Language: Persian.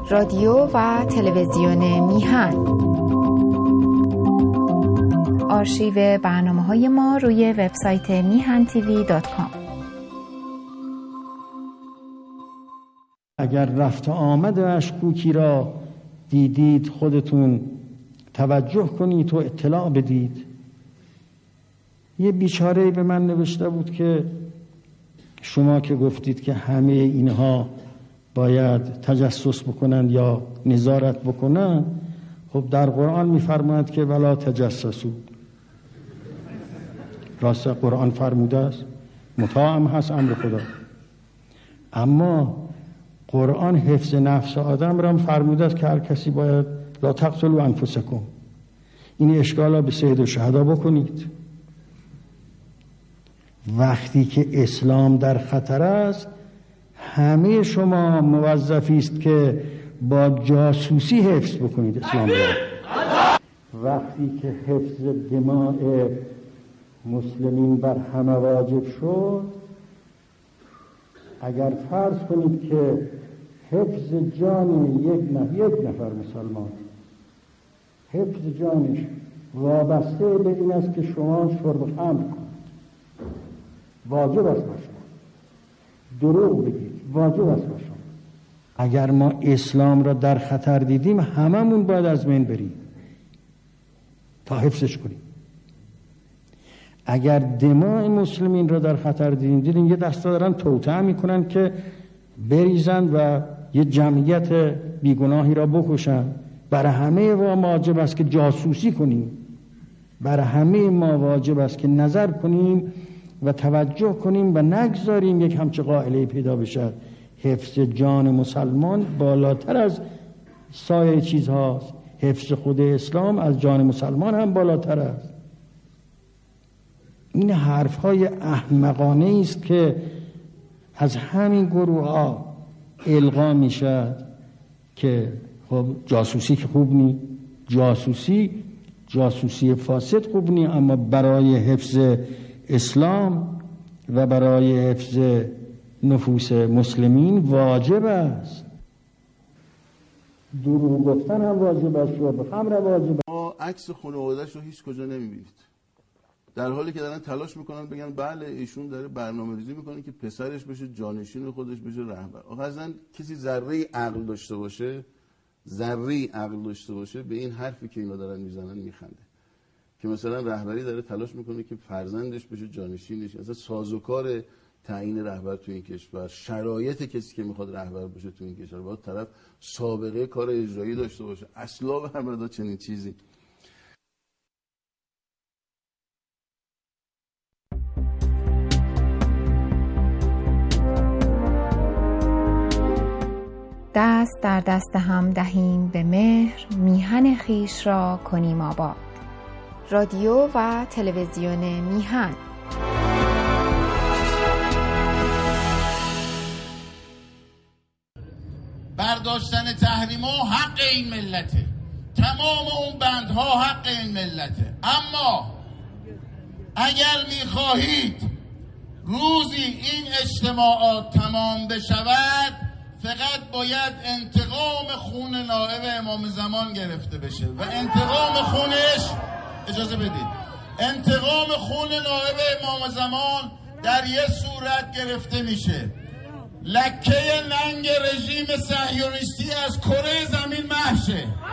رادیو و تلویزیون میهن. آرشیو برنامه‌های ما روی وبسایت mihan.tv.com. اگر رفت آمد اشکوکی را دیدید خودتون توجه کنید و اطلاع بدید. یه بیچاره‌ای به من نوشته بود که شما که گفتید که همه اینها باید تجسس بکنن یا نظارت بکنن، خب در قرآن میفرماید که ولا تجسسوا. راست قرآن فرموده است، مطاع هم هست امر خدا، اما قرآن حفظ نفس آدم را هم فرموده است که هر کسی باید لا تقتلوا انفسکم. این اشکال را به سید الشهدا بکنید. وقتی که اسلام در خطر است همه شما موظفی است که با جاسوسی حفظ بکنید اسلام را. وقتی که حفظ دماء مسلمین بر همه واجب شد، اگر فرض کنید که حفظ جان یک نفر مسلمان، حفظ جانش وابسته به این است که شما شرب خمر کنید، واجب است بر شما. دروغ بگید، واجب است بر شما. اگر ما اسلام را در خطر دیدیم هممون باید از بین بریم تا حفظش کنیم. اگر دماء مسلمین را در خطر دیدین یه دستا دارن توطئه میکنن که بریزن و یه جمعیت بیگناهی را بکشن. برای همه ما واجب است که جاسوسی کنیم، برای همه ما واجب است که نظر کنیم و توجه کنیم و نگذاریم یک همچه قائله پیدا بشه. حفظ جان مسلمان بالاتر از سایر چیزهاست. حفظ خود اسلام از جان مسلمان هم بالاتر است. این حرفهای احمقانه است که از همین گروه ها القا می که خب جاسوسی که خوب نی، جاسوسی فاسد خوب نی، اما برای حفظ اسلام و برای حفظ نفوس مسلمین واجب است. دروغ گفتن هم واجب است، شرب خمر واجب است. ما عکس خانواده‌اش رو هیچ کجا نمی‌بینید، در حالی که دارن تلاش میکنن بگن بله ایشون داره برنامه‌ریزی میکنه که پسرش بشه جانشین خودش، بشه رهبر. آخه اصلا کسی ذره عقل داشته باشه به این حرفی که اینا دارن میزنن میخنده که مثلا رهبری داره تلاش میکنه که فرزندش بشه جانشینش. اصلا سازوکار تعیین رهبر تو این کشور، شرایط کسی که میخواد رهبر بشه تو این کشور باید طرف سابقه کار اجرایی داشته باشه. اصلا برمیاد چنین چیزی. دست در دست هم دهیم به مهر، میهن خویش را کنیم آباد. رادیو و تلویزیون میهن. برداشتن تحریما حق این ملته، تمام اون بندها حق این ملته. اما اگر میخواهید روزی این اجتماعات تمام بشود، فقط باید انتقام خون نائب امام زمان گرفته بشه و انتقام خونش، اجازه بدید، انتقام خون نائب امام زمان در یه صورت گرفته میشه: لکه ننگ رژیم صهیونیستی از کره زمین محشه.